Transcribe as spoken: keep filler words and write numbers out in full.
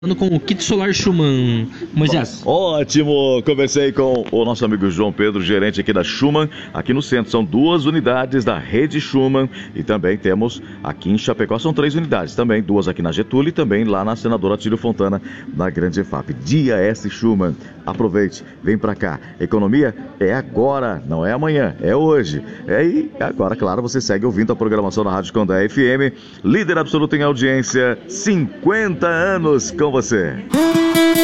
com o kit solar Schumann, Moisés. Ótimo! Conversei com o nosso amigo João Pedro, gerente aqui da Schumann, aqui no centro. São duas unidades da rede Schumann e também temos aqui em Chapecó, são três unidades também, duas aqui na Getúlio e também lá na Senadora Atílio Fontana, na Grande E F A P. Dia S Schumann. Aproveite, vem pra cá. Economia é agora, não é amanhã, é hoje. É, e agora, claro, você segue ouvindo a programação na Rádio Condé F M, líder absoluto em audiência, cinquenta anos com você.